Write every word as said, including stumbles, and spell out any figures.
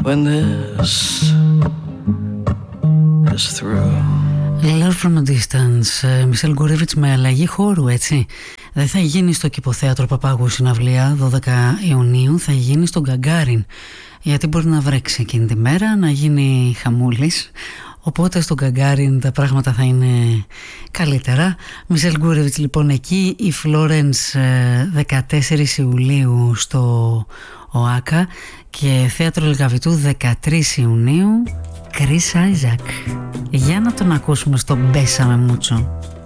when this is through. Love from a Distance, Μισελ Γκουρέβιτς με αλλαγή χώρου, έτσι. Δεν θα γίνει στο Κηποθέατρο Παπάγου συναυλία δώδεκα Ιουνίου, θα γίνει στον Γκαγκάριν, γιατί μπορεί να βρέξει εκείνη τη μέρα, να γίνει χαμούλης. Οπότε στον Γκαγκάριν τα πράγματα θα είναι καλύτερα. Μισελ Γκουρέβιτς λοιπόν εκεί, η Φλόρενς δεκατέσσερις Ιουλίου στο ΟΑΚΑ και Θέατρο Λιγαβητού δεκατρείς Ιουνίου, Chris Isaak. Για να τον ακούσουμε στο Μπέσαμε Μούτσο.